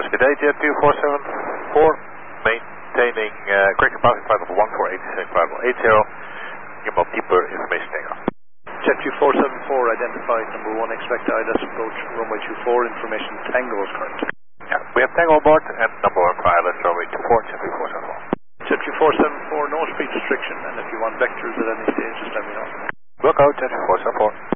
Good day, Jet 2474, maintaining correct passing flight of 1486 Give up deeper information takeoff. Jet 2474, identified number 1, expect ILS approach runway 24, information Tango is current. Yeah, we have Tango on board and number 1 for ILS runway 24, Jet 2474. Jet 2474, no speed restriction, and if you want vectors at any stage, just let me know. Look out, Jet 2474.